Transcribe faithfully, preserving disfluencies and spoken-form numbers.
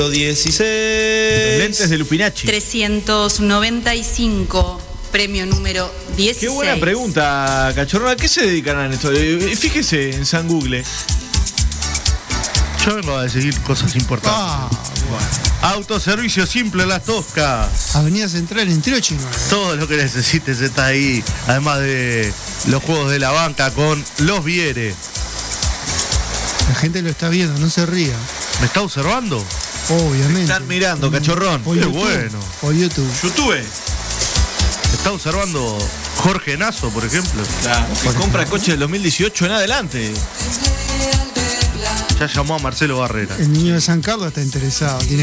dieciséis. Lentes de Lupinacci. trescientos noventa y cinco, premio número dieciséis. Qué buena pregunta, Cachorro. ¿A qué se dedican a esto? Eh, Fíjese en San Google. Yo vengo a decidir cosas importantes. Ah, bueno. Autoservicio simple Las Toscas. Avenida Central entre ocho y nueve. Todo lo que necesites está ahí. Además de los juegos de la banca con los Viere. La gente lo está viendo, no se ría. ¿Me está observando? Obviamente. Están mirando, Cachorrón. Por Qué YouTube, bueno. Por YouTube. YouTube. ¿Me está observando Jorge Nazo, por ejemplo? La que compra coche del dos mil dieciocho en adelante. Ya llamó a Marcelo Barrera. El niño de San Carlos está interesado. Tiene